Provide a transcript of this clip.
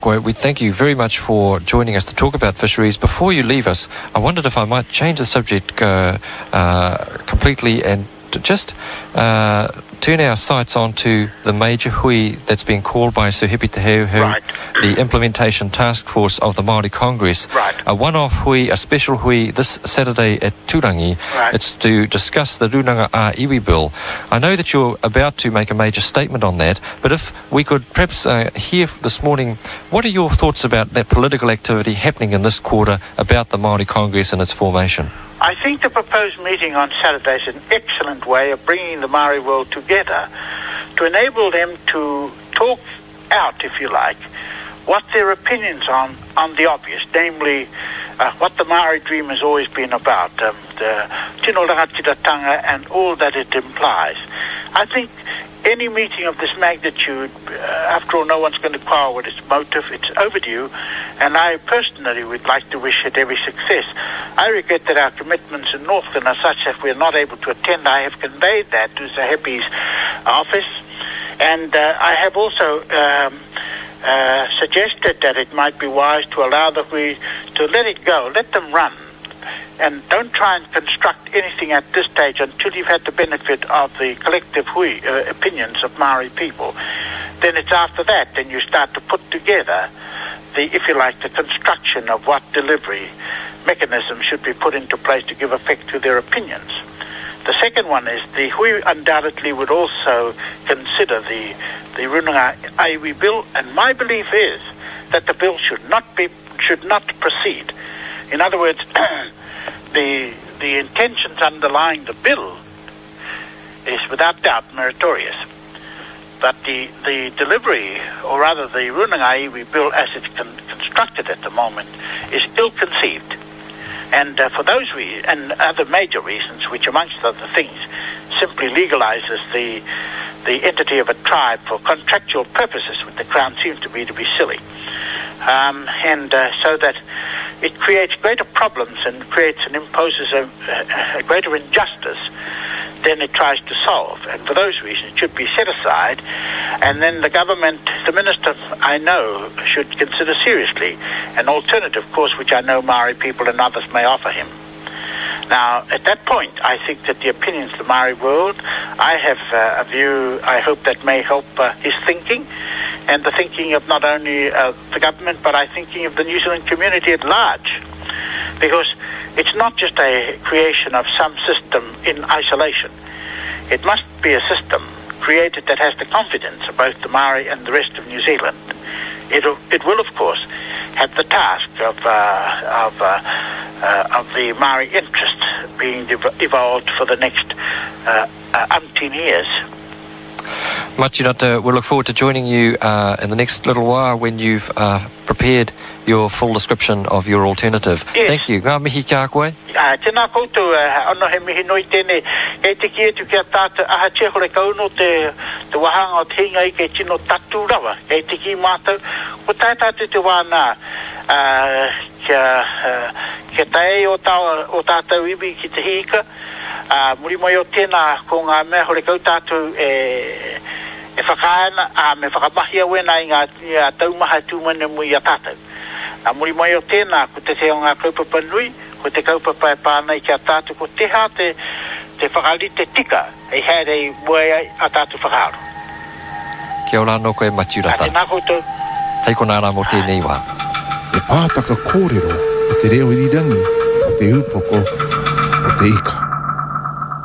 Well, we thank you very much for joining us to talk about fisheries. Before you leave us, I wondered if I might change the subject completely and to just turn our sights onto the major hui that's been called by Sir Hepi Te Heu, Right. the implementation task force of the Māori Congress. Right. A one-off hui, a special hui this Saturday at Turangi. Right. It's to discuss the Runanga a Iwi Bill. I know that you're about to make a major statement on that, but if we could perhaps hear this morning, what are your thoughts about that political activity happening in this quarter about the Māori Congress and its formation? I think the proposed meeting on Saturday is an excellent way of bringing the Maori world together to enable them to talk out, if you like, what their opinions on the obvious, namely what the Maori dream has always been about, the tino rangatiratanga and all that it implies. I think any meeting of this magnitude, after all, no one's going to quarrel with its motive. It's overdue, and I personally would like to wish it every success. I regret that our commitments in Northland are such that we're not able to attend. I have conveyed that to Sir Hepi's office, and I have also suggested that it might be wise to allow the hui to let it go, let them run, and don't try and construct anything at this stage until you've had the benefit of the collective hui opinions of Maori people. Then it's after that, then you start to put together the, if you like, the construction of what delivery mechanism should be put into place to give effect to their opinions. The second one is the hui undoubtedly would also consider the Runanga Iwi Bill, and my belief is that the bill should not proceed. In other words, the intentions underlying the bill is without doubt meritorious. But the delivery, or rather the Runanga Iwi Bill as it's constructed at the moment, is ill-conceived. And for those reasons, and other major reasons, which amongst other things simply legalizes the entity of a tribe for contractual purposes, which the Crown seems to be silly. So that it creates greater problems and imposes a greater injustice than it tries to solve. And for those reasons, it should be set aside. And then the government, the minister, I know, should consider seriously an alternative course, which I know Maori people and others may offer him. Now, at that point, I think that the opinions of the Maori world, I have a view, I hope that may help his thinking, and the thinking of not only the government, but I thinking of the New Zealand community at large. Because it's not just a creation of some system in isolation. It must be a system created that has the confidence of both the Maori and the rest of New Zealand. It will, of course, have the task of the Maori interest being evolved for the next umpteen years. Matirata, we'll look forward to joining you in the next little while when you've prepared your full description of your alternative. Yes. Thank you. Ngā mihi kia koe. Tēnā koutou, ono he mihi nui tēnei, kei te kia tu kia tātou aha tia hore kauno te wahanga o te hinga i kei tino tatu rawa, kei te ki mātou, ko tai tātou te wānā, kia tae o tātou iwi ki te hika, muri mai o tēnā ko ngā mea hore kau tātou e whakaana, me whakamahia wena i ngā taumaha tūmane mui a tātou. Muri mai o tēnā, ko te o ngā kaupapa nui, ko te kaupapa e pānei kia tātou, ko te hā te whakalite tika, e haere muai a tātou whakaaro. Kia ora no koe Matirata. Tēnā koutou. Hei kona rā mo tēnei wā. E pātaka kōrero o te reo irirangi, o te upoko, o te ika.